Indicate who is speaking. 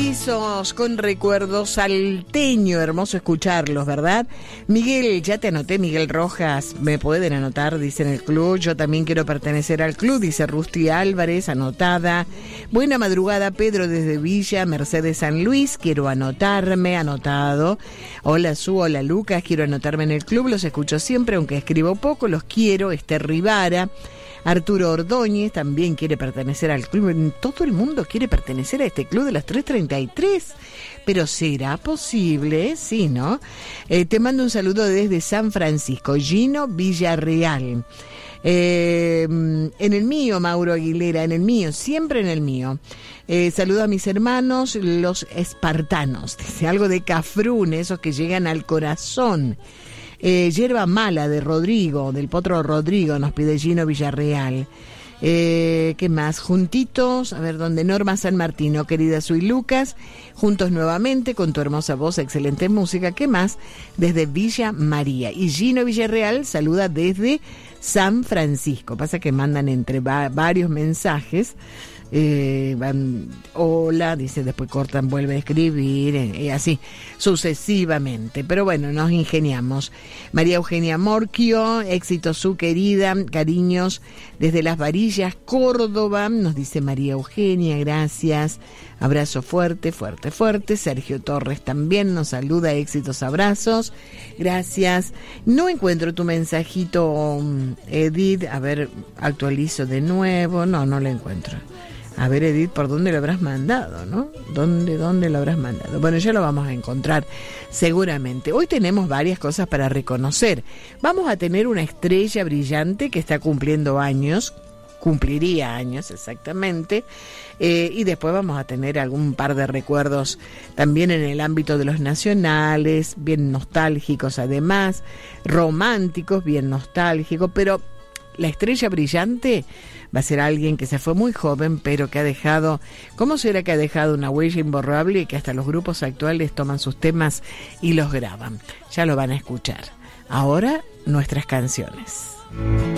Speaker 1: Avisos con recuerdos, salteño, hermoso escucharlos, ¿verdad? Miguel, ya te anoté, Miguel Rojas, me pueden anotar, dice en el club, yo también quiero pertenecer al club, dice Rusty Álvarez, anotada. Buena madrugada, Pedro desde Villa Mercedes San Luis, quiero anotarme, anotado. Hola Su, hola Lucas, quiero anotarme en el club, los escucho siempre, aunque escribo poco, los quiero. Esther Rivara. Arturo Ordóñez también quiere pertenecer al club. Todo el mundo quiere pertenecer a este club de las 3:33. Pero ¿será posible? Sí, ¿no? Te mando un saludo desde San Francisco. Gino Villarreal. En el mío, Mauro Aguilera, en el mío, siempre en el mío. Saludo a mis hermanos, los espartanos. Dice algo de Cafrún, esos que llegan al corazón. Yerba mala de Rodrigo, del Potro Rodrigo, nos pide Gino Villarreal. ¿Qué más? Juntitos, a ver, ¿dónde? Norma San Martino, querida Soy Lucas, juntos nuevamente con tu hermosa voz, excelente música. ¿Qué más? Desde Villa María. Y Gino Villarreal saluda desde San Francisco. Pasa que mandan entre varios mensajes. Hola, dice, después cortan, vuelve a escribir, y así sucesivamente, pero bueno, nos ingeniamos. María Eugenia Morquio, éxito Su querida, cariños desde Las Varillas, Córdoba, nos dice María Eugenia, gracias, abrazo fuerte, fuerte, fuerte. Sergio Torres también nos saluda, éxitos, abrazos, gracias. No encuentro tu mensajito, Edith, a ver, actualizo de nuevo, no lo encuentro. A ver, Edith, ¿por dónde lo habrás mandado, no? ¿Dónde lo habrás mandado? Bueno, ya lo vamos a encontrar seguramente. Hoy tenemos varias cosas para reconocer. Vamos a tener una estrella brillante que está cumpliendo años, cumpliría años exactamente, y después vamos a tener algún par de recuerdos también en el ámbito de los nacionales, bien nostálgicos además, románticos, bien nostálgicos, pero la estrella brillante va a ser alguien que se fue muy joven, pero que ha dejado, ¿cómo será que ha dejado una huella imborrable y que hasta los grupos actuales toman sus temas y los graban? Ya lo van a escuchar. Ahora, nuestras canciones.